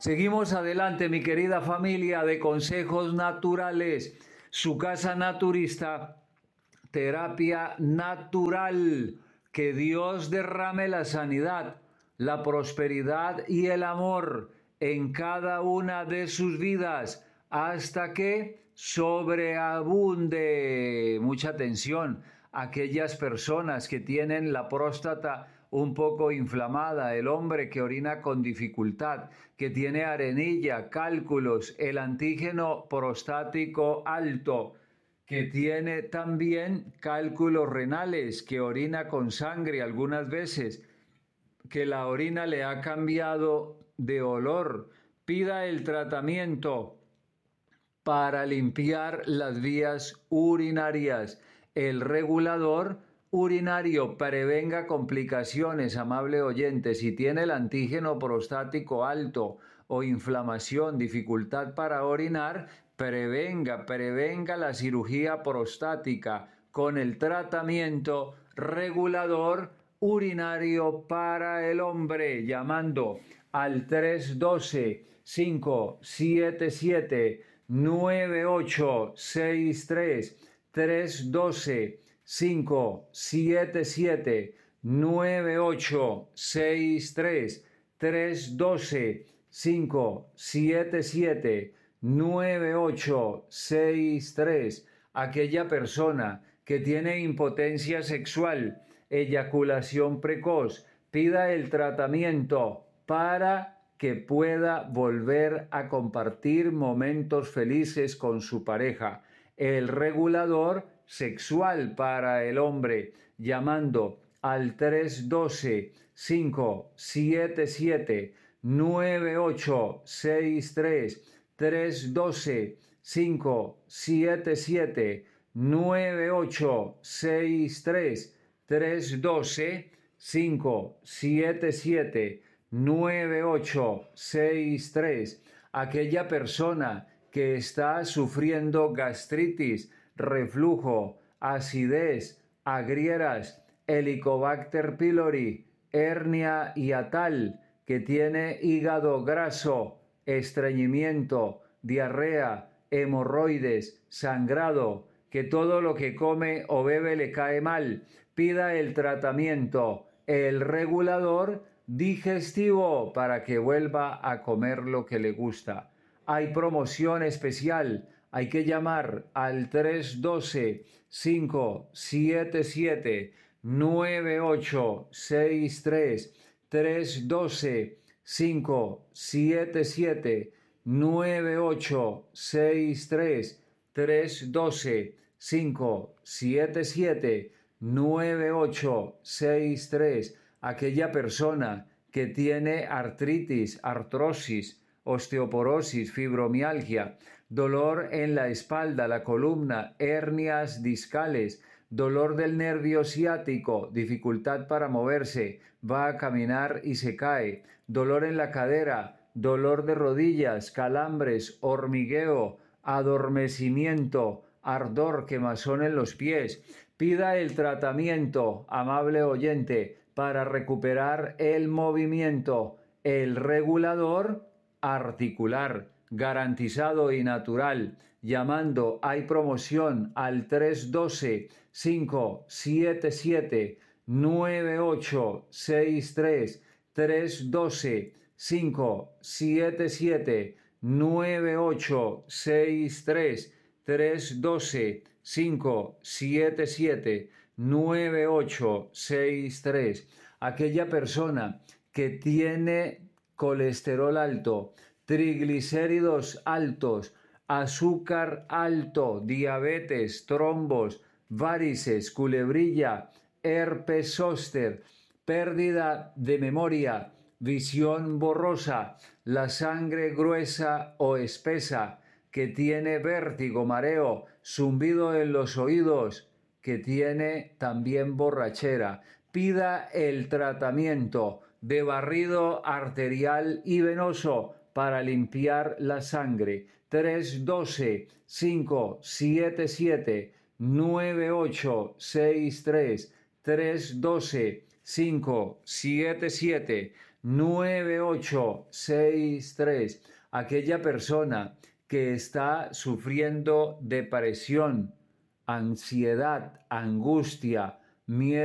Seguimos adelante, mi querida familia de Consejos Naturales, su casa naturista, terapia natural. Que Dios derrame la sanidad, la prosperidad y el amor en cada una de sus vidas hasta que sobreabunde. Mucha atención, aquellas personas que tienen la próstata un poco inflamada, el hombre que orina con dificultad, que tiene arenilla, cálculos, el antígeno prostático alto, que tiene también cálculos renales, que orina con sangre algunas veces, que la orina le ha cambiado de olor. Pida el tratamiento para limpiar las vías urinarias. El regulador urinario prevenga complicaciones, amable oyente. Si tiene el antígeno prostático alto o inflamación, dificultad para orinar, prevenga la cirugía prostática con el tratamiento regulador urinario para el hombre, llamando al 312-577-9863, 312-577-9863, 312-577-9863. Aquella persona que tiene impotencia sexual, eyaculación precoz, pida el tratamiento para que pueda volver a compartir momentos felices con su pareja. El regulador sexual para el hombre, llamando al 312-577-9863, 312-577-9863, 312-577-9863. Aquella persona que está sufriendo gastritis, reflujo, acidez, agrieras, Helicobacter pylori, hernia hiatal, que tiene hígado graso, estreñimiento, diarrea, hemorroides, sangrado, que todo lo que come o bebe le cae mal, pida el tratamiento, el regulador digestivo para que vuelva a comer lo que le gusta. Hay promoción especial, hay que llamar al 312-577-9863, 312-577-9863, 312-577-9863. Aquella persona que tiene artritis, artrosis, osteoporosis, fibromialgia, dolor en la espalda, la columna, hernias discales, dolor del nervio ciático, dificultad para moverse, va a caminar y se cae, dolor en la cadera, dolor de rodillas, calambres, hormigueo, adormecimiento, ardor, quemazón en los pies. Pida el tratamiento, amable oyente, para recuperar el movimiento, el regulador articular, garantizado y natural, llamando, hay promoción al 312-577-9863, 312-577-9863, 312-577-9863. Aquella persona que tiene colesterol alto, triglicéridos altos, azúcar alto, diabetes, trombos, varices, culebrilla, herpes zóster, pérdida de memoria, visión borrosa, la sangre gruesa o espesa, que tiene vértigo, mareo, zumbido en los oídos, que tiene también borrachera. Pida el tratamiento de barrido arterial y venoso para limpiar la sangre. 312-577-9863, 312-577-9863, 9863. Aquella persona que está sufriendo depresión, ansiedad, angustia, miedo